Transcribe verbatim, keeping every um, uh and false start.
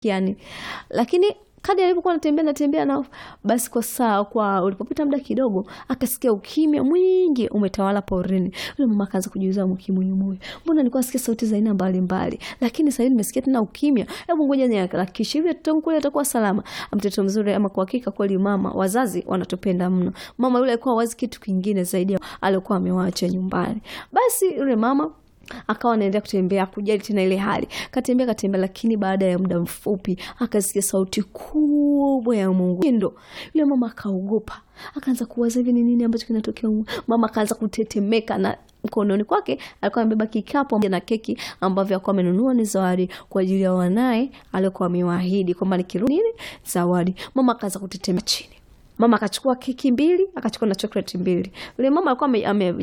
yani. Lakini kadri alipokuwa anatembea anatembea na basi kwa saa kwa ulipopita muda kidogo akasikia ukimya mwingi umetawala porini. Yule mama akaanza kujiuliza mkimuyu, mbona nilikuwa nasikia sauti za aina mbalimbali lakini sasa hivi nimesikia tena ukimya? Hebu ngoja niharakishe, hivi mtoto kule atakuwa salama. Mtoto mzuri ama kwa hakika kweli mama wazazi wanatupenda mno. Mama yule alikuwa wazi kitu kingine zaidi alikuwa amewaacha nyumbani. Basi yule mama akawa anaendelea kutembea kujali tena ile hali. Katembea katembea lakini baada ya muda mfupi akasikia sauti kubwa ya Mungu. Ndio yule mama akaogopa. Akaanza kuwaza hivi ni nini ambacho kinatokea. Mama akaanza kutetemeka na mkononi kwake alikuwa amebeba kikapu na keki ambavyo alikuwa amenunua ni zawadi kwa ajili ya wanae alikuwa amewaahidi kwamba nikirudi nini zawadi. Mama akaanza kutetemeka chini. Mama akachukua keki mbili, akachukua na chocolate mbili. Yule mama alikuwa ame